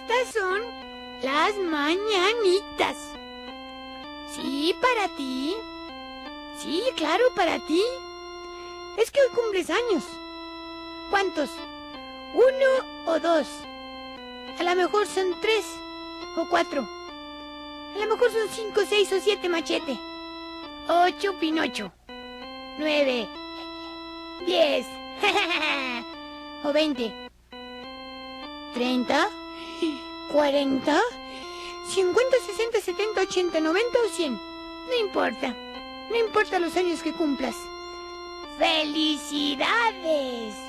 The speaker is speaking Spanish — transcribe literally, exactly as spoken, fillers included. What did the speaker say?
Estas son las mañanitas. Sí, para ti. Sí, claro, para ti. Es que hoy cumples años. ¿Cuántos? ¿Uno o dos? A lo mejor son tres o cuatro. A lo mejor son cinco, seis o siete, Machete. Ocho, Pinocho. Nueve. Diez. O veinte. Treinta. Cuarenta. Cincuenta, sesenta, setenta, ochenta, noventa o cien. No importa. No importa los años que cumplas. ¡Felicidades!